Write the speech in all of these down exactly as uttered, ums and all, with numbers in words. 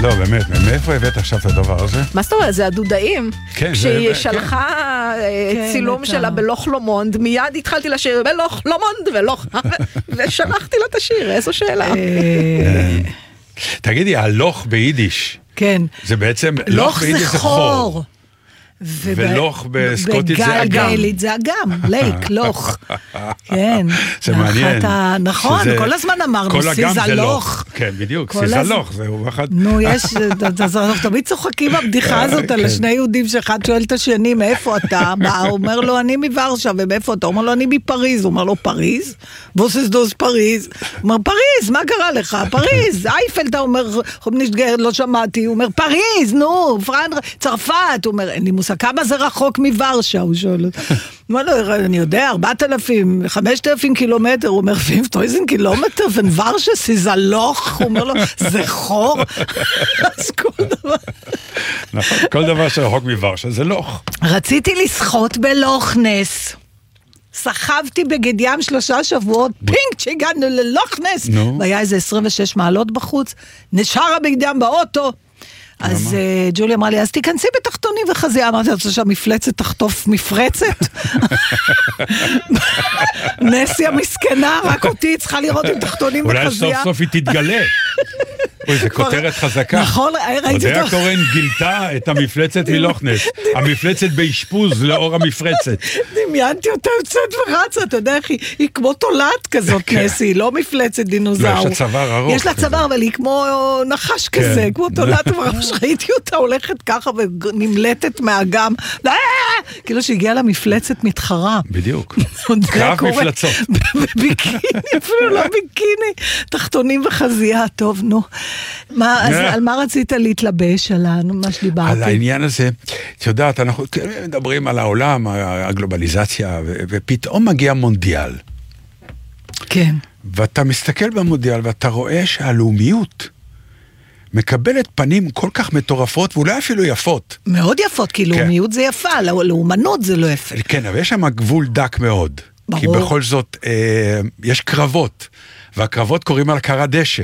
לא, באמת, מאיפה הבאת עכשיו את הדבר הזה? מה זאת אומרת? זה הדודאים. כשהיא שלחה צילום שלה בלוך לומונד, מיד התחלתי לשיר בלוך לומונד ולוך, ושלחתי לה את השיר, איזו שאלה. תגידי, הלוך ביידיש. כן. זה בעצם, לוך ביידיש זה חור. ולוך בסקוטית זה אגם. בגלית זה אגם, לייק, לוך. כן. זה מעניין. נכון, כל הזמן אמרנו, סיזלוך. כן, בדיוק, סיזלוך. נו, יש, תמיד צוחקים הבדיחה הזאת על השני יהודים שאחד שואל את השני, מאיפה אתה? הוא אומר לו, אני מוורשה, ומאיפה אתה? הוא אומר לו, אני מפריז. הוא אומר לו, פריז? בוסס דוס פריז. הוא אומר, פריז, מה קרה לך? פריז, אייפל, אתה אומר, לא שמעתי. הוא אומר, פריז, נו, צרפת. הוא אומר, אין לי מושג, כמה זה רחוק מוורשה, הוא שואל. אני יודע, ארבעת אלפים, חמשת אלפים קילומטר, הוא אומר, פינפט אלף קילומטר, וורשה סיזלוך, הוא אומר לו, זה חור. אז כל דבר. נכון, כל דבר שרחוק מוורשה זה לוך. רציתי לשחות בלוכנס. סחבתי בגד ים שלושה שבועות, פינק שהגענו ללוכנס, והיה איזה עשרים ושש מעלות בחוץ, נשאר הבגד ים באוטו, אז ג'ולי אמרה לי, אז תיכנסי בתחתונים וחזייה, אמרתי, אני רוצה שהמפלצת תחטוף מפרצת. נסי המסכנה, רק אותי צריכה לראות עם תחתונים וחזייה. אולי סוף סוף היא תתגלה. אוי, זה כותרת חזקה. נכון, ראיתי אותו. הודיה קורן גילתה את המפלצת מלוכנס. המפלצת באשפוז לאור המפרצת. דמיינתי אותה יוצאת ורצה, אתה יודע איך היא כמו תולעת כזאת, נסי, לא מפלצת דינוזאור. לא, יש לה צוואר ארוך. יש לה צוואר, אבל היא כמו נחש כזה, כמו תולעת, ממש ראיתי אותה הולכת ככה ונמלטת מהאגם, כאילו שהגיעה למפלצת מתחרה. בדיוק. קרב מפלצות. בביקיני, אפילו לא ביקיני, תחתונים וחזייה, טוב, נו. מה, אז על מה רצית להתלבש על מה שדיברתי? על העניין הזה, את יודעת, אנחנו מדברים על העולם, הגלובליזציה, ופתאום מגיע מונדיאל. כן. ואתה מסתכל במונדיאל, ואתה רואה שהלאומיות מקבלת פנים כל כך מטורפות, ואולי אפילו יפות. מאוד יפות, כי לאומיות זה יפה, לאומנות זה לא יפה. כן, אבל יש שם גבול דק מאוד. ברור. כי בכל זאת, יש קרבות, והקרבות קוראים על קרה דשא.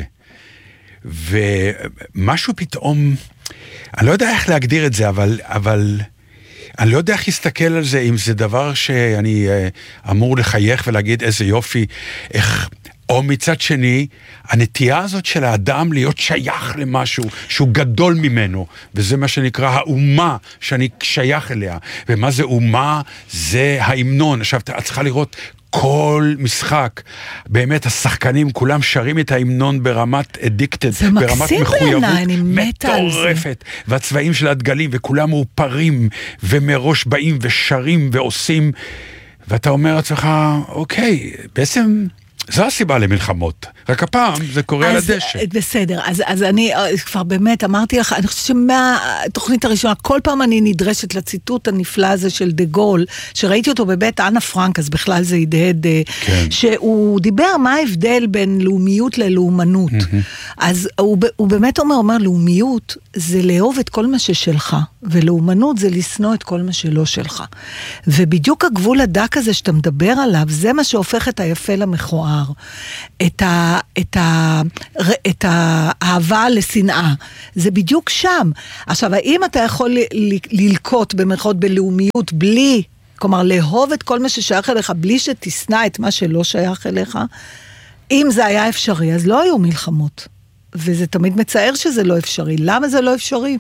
ומשהו פתאום, אני לא יודע איך להגדיר את זה, אבל, אבל אני לא יודע איך להסתכל על זה, אם זה דבר שאני אמור לחייך ולהגיד איזה יופי, איך, או מצד שני, הנטייה הזאת של האדם להיות שייך למשהו שהוא גדול ממנו, וזה מה שנקרא האומה שאני שייך אליה, ומה זה אומה? זה ההמנון. עכשיו, את צריכה לראות כל משחק, באמת השחקנים כולם שרים את ההמנון ברמת אדיקטד, ברמת מחויבות מטורפת, והצבעים של הדגלים, וכולם מאופרים, ומראש באים ושרים ועושים, ואתה אומר לעצמך, אוקיי, בעצם זו הסיבה למלחמות, רק הפעם זה קורה על הדשא. בסדר, אז, אז אני כבר באמת אמרתי לך, אני חושבת שמהתוכנית הראשונה, כל פעם אני נדרשת לציטוט הנפלא הזה של דה גול, שראיתי אותו בבית אנה פרנק, אז בכלל זה ידהד, כן. שהוא דיבר מה ההבדל בין לאומיות ללאומנות. Mm-hmm. אז הוא, הוא באמת אומר, אומר, לאומיות זה לאהוב את כל מה ששלך, ולאומנות זה לשנוא את כל מה שלא שלך. ובדיוק הגבול הדק הזה שאתה מדבר עליו, זה מה שהופך את היפה למכוער. את ה, את ה, את האהבה לשנאה. זה בדיוק שם. עכשיו, האם אתה יכול ל, ל, ללקוט במרכאות בלאומיות בלי, כלומר, לאהוב את כל מה ששייך אליך, בלי שתסנע את מה שלא שייך אליך? אם זה היה אפשרי, אז לא היו מלחמות. וזה תמיד מצער שזה לא אפשרי. למה זה לא אפשרי?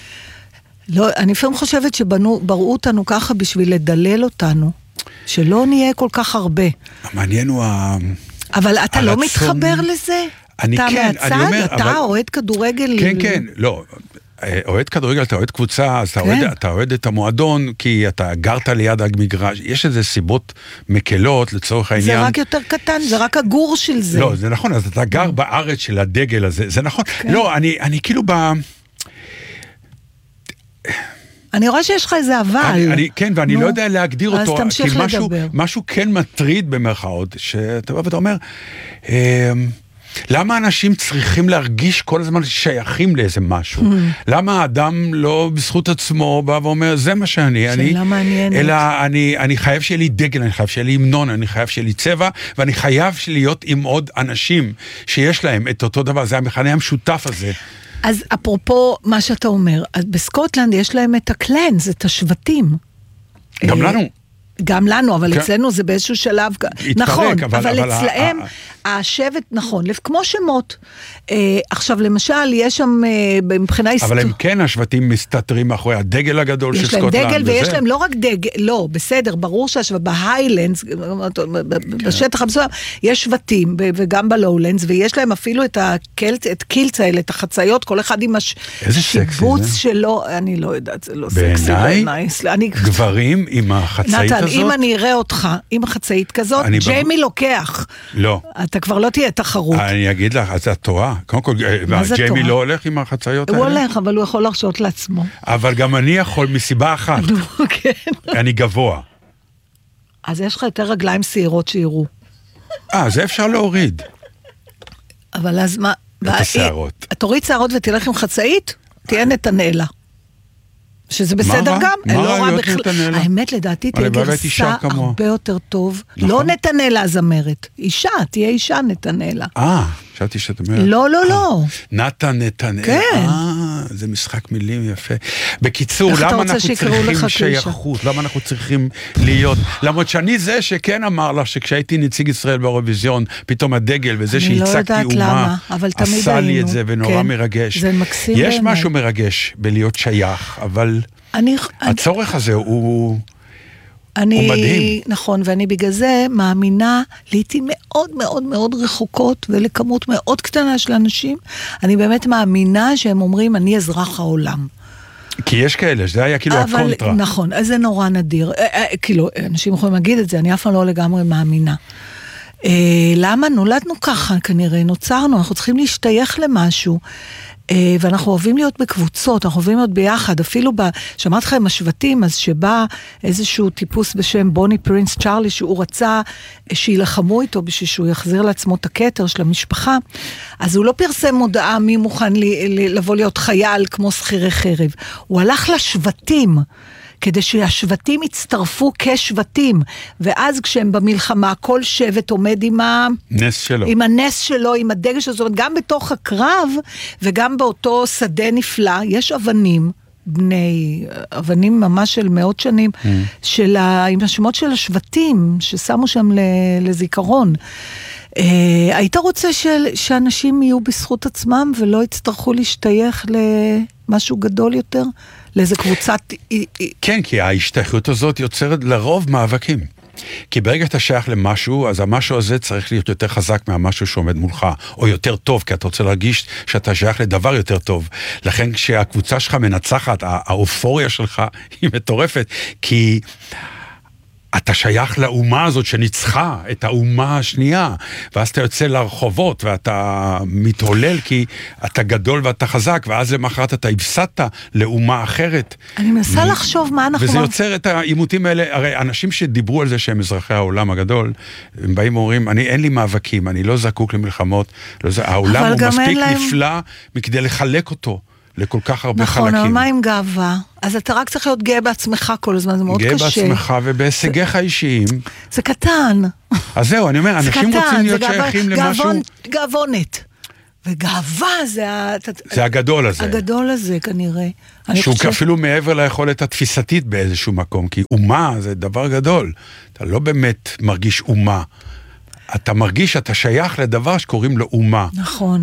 לא, אני לפעמים חושבת שבראו אותנו ככה בשביל לדלל אותנו. שלא נהיה כל כך הרבה. המעניין הוא ה... אבל אתה לא מתחבר לזה? אני כן, אני אומר... אתה אוהד כדורגל... כן, כן, לא. אוהד כדורגל, אתה אוהד קבוצה, אז אתה אוהד את המועדון, כי אתה גרת ליד המגרש. יש איזה סיבות מקלות לצורך העניין. זה רק יותר קטן, זה רק הגור של זה. לא, זה נכון, אז אתה גר בארץ של הדגל הזה, זה נכון. לא, אני כאילו ב... אני רואה שיש לך איזה אבל. אני, אני, כן, ואני נו, לא יודע להגדיר אותו. אז תמשיך כי משהו, לדבר. משהו כן מטריד במרכאות, שאתה בא ואתה אומר, אה, למה אנשים צריכים להרגיש כל הזמן שייכים לאיזה משהו? Hmm. למה האדם לא בזכות עצמו בא ואומר, זה מה שאני, אני, אלא אני, אני חייב שיהיה לי דגל, אני חייב שיהיה לי המנון, אני חייב שיהיה לי צבע, ואני חייב להיות עם עוד אנשים שיש להם את אותו דבר, זה המכנה המשותף הזה. אז אפרופו מה שאתה אומר, אז בסקוטלנד יש להם את הקלנס, את השבטים. גם לנו. גם לנו, אבל כן. אצלנו זה באיזשהו שלב, התפרק, נכון, אבל, אבל, אבל אצלהם ה... השבט, נכון, כמו שמות. אה, עכשיו, למשל, יש שם אה, מבחינה היסטורית... אבל הם כן, השבטים מסתתרים אחרי הדגל הגדול של סקוטלנד. יש להם דגל, וזה. ויש להם לא רק דגל, לא, בסדר, ברור שהשבט, בהיילנדס, בשטח המסוים, יש שבטים, וגם בלואולנדס, ויש להם אפילו את הקילץ, את קילץ האלה, את החצאיות, כל אחד עם השיבוץ שלו, אני לא יודעת, זה לא סקסי בעיניי. גברים עם החצאית הזאת? אם אני אראה אותך עם החצאית כזאת, ג'יימי לוקח. לא. אתה כבר לא תהיה תחרות. אני אגיד לך, אז את טועה. קודם כל, ג'יימי לא הולך עם החצאיות האלה? הוא הולך, אבל הוא יכול לחשוב לעצמו. אבל גם אני יכול מסיבה אחת. אני גבוה. אז יש לך יותר רגליים שעירות שיראו. אה, זה אפשר להוריד. אבל אז מה? את השערות. תוריד שערות ותלך עם חצאית, תהיה נתנאלה. שזה בסדר גם. מה רע להיות נתנאלה? האמת לדעתי תהיה גרסה הרבה יותר טוב. נכון? לא נתנאלה הזמרת. אישה, תהיה אישה נתנאלה. אה, חשבתי שאת אומרת. לא, לא, לא. נתן נתנאלה. כן. אה, זה משחק מילים יפה. בקיצור, למה אנחנו צריכים שייכות? למה אנחנו צריכים להיות? למרות שאני זה שכן אמר לך שכשהייתי נציג ישראל באירוויזיון, פתאום הדגל וזה שהצגתי אומה, עשה לי את זה ונורא מרגש. זה מקסים. יש משהו מרגש בלהיות שייך, אבל הצורך הזה הוא... אני, מדהים. נכון, ואני בגלל זה מאמינה לעתים מאוד מאוד מאוד רחוקות ולכמות מאוד קטנה של אנשים, אני באמת מאמינה שהם אומרים, אני אזרח העולם. כי יש כאלה, שזה היה כאילו אבל, הקונטרה. נכון, אז זה נורא נדיר. אה, אה, כאילו, אנשים יכולים להגיד את זה, אני אף פעם לא לגמרי מאמינה. אה, למה? נולדנו ככה כנראה, נוצרנו, אנחנו צריכים להשתייך למשהו. ואנחנו אוהבים להיות בקבוצות, אנחנו אוהבים להיות ביחד, אפילו שמעת לך עם השבטים, אז שבא איזשהו טיפוס בשם בוני פרינס צ'רלי, שהוא רצה שילחמו איתו בשביל שהוא יחזיר לעצמו את הכתר של המשפחה, אז הוא לא פרסם מודעה מי מוכן לבוא להיות חייל כמו שכירי חרב, הוא הלך לשבטים, כדי שהשבטים יצטרפו כשבטים, ואז כשהם במלחמה, כל שבט עומד עם הנס שלו, עם הנס שלו, עם הדגל שלו, זאת אומרת, גם בתוך הקרב, וגם באותו שדה נפלא, יש אבנים, בני, אבנים ממש של מאות שנים, mm. של ה, עם השמות של השבטים, ששמו שם לזיכרון. Uh, היית רוצה של, שאנשים יהיו בזכות עצמם, ולא יצטרכו להשתייך למשהו גדול יותר? לאיזה קבוצת... כן, כי ההשתייכות הזאת יוצרת לרוב מאבקים. כי ברגע שאתה שייך למשהו, אז המשהו הזה צריך להיות יותר חזק מהמשהו שעומד מולך, או יותר טוב, כי אתה רוצה להרגיש שאתה שייך לדבר יותר טוב. לכן כשהקבוצה שלך מנצחת, האופוריה שלך היא מטורפת, כי... אתה שייך לאומה הזאת שניצחה את האומה השנייה, ואז אתה יוצא לרחובות, ואתה מתהולל כי אתה גדול ואתה חזק, ואז למחרת אתה הפסדת לאומה אחרת. אני מנסה לחשוב מה אנחנו... וזה יוצר את העימותים האלה, הרי אנשים שדיברו על זה שהם אזרחי העולם הגדול, הם באים ואומרים, אני אין לי מאבקים, אני לא זקוק למלחמות, לא זה, העולם הוא מספיק להם... נפלא מכדי לחלק אותו. לכל כך הרבה נכון, חלקים. נכון, אבל מה עם גאווה? אז אתה רק צריך להיות גאה בעצמך כל הזמן, זה מאוד גאה קשה. גאה בעצמך ובהישגיך זה... האישיים. זה קטן. אז זהו, אני אומר, אנשים קטן, רוצים להיות גאו... שייכים גאוון, למשהו... גאוונת. וגאווה זה... ה... זה הגדול הזה. הגדול הזה כנראה. שהוא חושב... אפילו מעבר ליכולת התפיסתית באיזשהו מקום, כי אומה זה דבר גדול. אתה לא באמת מרגיש אומה. אתה מרגיש שאתה שייך לדבר שקוראים לו אומה. נכון.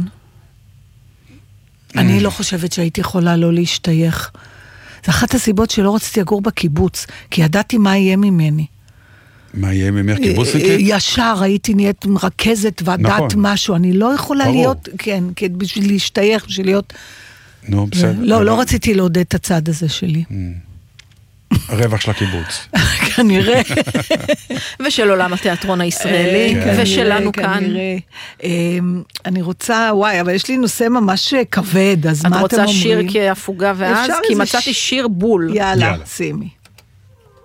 אני לא חושבת שהייתי יכולה לא להשתייך. זה אחת הסיבות שלא רציתי לגור בקיבוץ, כי ידעתי מה יהיה ממני. מה יהיה ממך קיבוצניקית? ישר הייתי נהיית מרכזת ועדת משהו, אני לא יכולה להיות, כן, בשביל להשתייך, בשביל להיות... נו, בסדר. לא, לא רציתי לעודד את הצד הזה שלי. הרווח של הקיבוץ. כנראה. ושל עולם התיאטרון הישראלי, ושלנו כאן. אני רוצה, וואי, אבל יש לי נושא ממש כבד, אז מה אתם אומרים? את רוצה שיר כהפוגה ואז? כי מצאתי שיר בול. יאללה, שימי.